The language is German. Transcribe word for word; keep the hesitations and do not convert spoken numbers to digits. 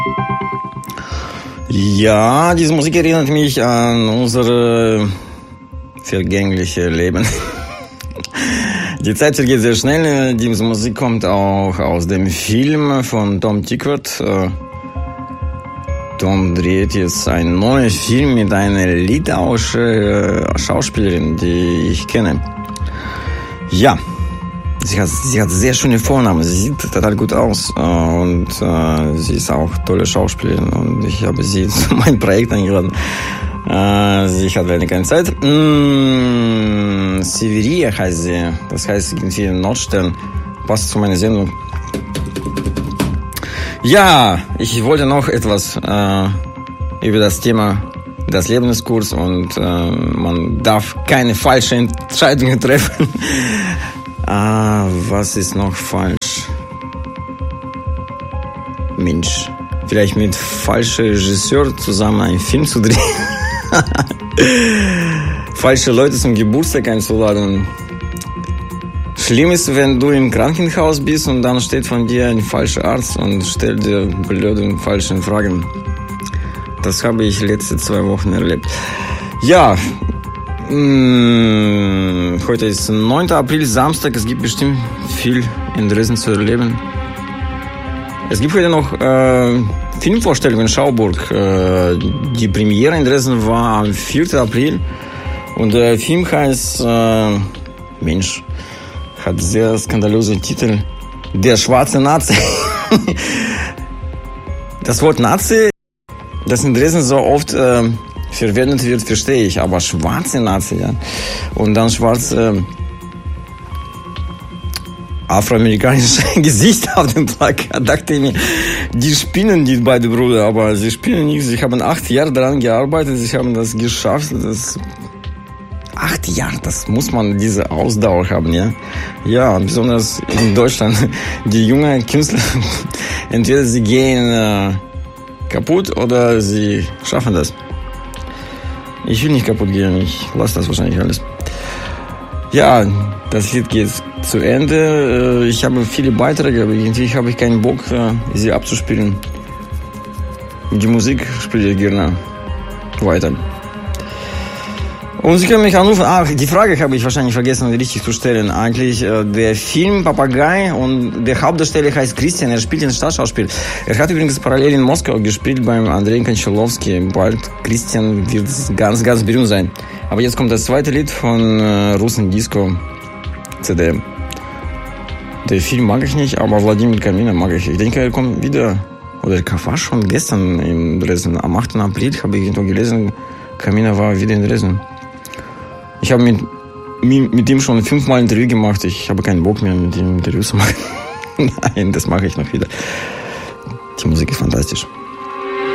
Ja, diese Musik erinnert mich an unser vergängliche Leben. Die Zeit vergeht sehr schnell. Diese Musik kommt auch aus dem Film von Tom Tykwer. Tom dreht jetzt einen neuen Film mit einer litauischen Schauspielerin, die ich kenne. Ja, sie hat, sie hat sehr schöne Vornamen. Sie sieht total gut aus und äh, sie ist auch tolle Schauspielerin und ich habe sie zu meinem Projekt eingeladen. Äh, sie hat leider keine Zeit. Mmh, Severia heißt sie. Das heißt irgendwie Nordstern. Passt zu meiner Sendung. Ja, ich wollte noch etwas äh, über das Thema das Leben ist kurz und äh, man darf keine falschen Entscheidungen treffen. Ah, was ist noch falsch? Mensch, vielleicht mit falschem Regisseur zusammen einen Film zu drehen. Falsche Leute zum Geburtstag einzuladen. Schlimm ist, wenn du im Krankenhaus bist und dann steht von dir ein falscher Arzt und stellt dir blöde und falsche Fragen. Das habe ich letzte zwei Wochen erlebt. Ja, mh, heute ist neunter April, Samstag. Es gibt bestimmt viel in Dresden zu erleben. Es gibt heute noch äh, Filmvorstellungen in Schauburg. Äh, die Premiere in Dresden war am vierten April. Und der Film heißt, äh, Mensch, hat sehr skandalöse Titel. Der schwarze Nazi. Das Wort Nazi, das in Dresden so oft äh, verwendet wird, verstehe ich. Aber schwarze Nazi, ja. Und dann schwarze äh, afroamerikanische Gesicht auf dem Plakat. Dachte ich mir, die spinnen, die beiden Brüder. Aber sie spinnen nicht. Sie haben acht Jahre daran gearbeitet. Sie haben das geschafft. Das Acht Jahre, das muss man diese Ausdauer haben, ja. Ja, besonders in Deutschland. Die jungen Künstler, entweder sie gehen äh, kaputt oder sie schaffen das. Ich will nicht kaputt gehen, ich lasse das wahrscheinlich alles. Ja, das Lied geht zu Ende. Ich habe viele Beiträge, aber irgendwie habe ich keinen Bock, sie abzuspielen. Die Musik spiele ich gerne weiter. Und Sie können mich anrufen. Ah, die Frage habe ich wahrscheinlich vergessen, richtig zu stellen. Eigentlich äh, der Film Papagei und der Hauptdarsteller heißt Christian. Er spielt in Staatsschauspiel. Er hat übrigens parallel in Moskau gespielt beim Andrei Konchalovsky. Bald Christian wird ganz, ganz berühmt sein. Aber jetzt kommt das zweite Lied von äh, Russen Disco C D. Der Film mag ich nicht, aber Wladimir Kamina mag ich. Ich denke, er kommt wieder. Oder er war schon gestern in Dresden. Am achten April habe ich irgendwo gelesen, Kamina war wieder in Dresden. Ich habe mit, mit ihm schon fünfmal ein Interview gemacht. Ich habe keinen Bock mehr, mit ihm Interviews zu machen. Nein, das mache ich noch wieder. Die Musik ist fantastisch.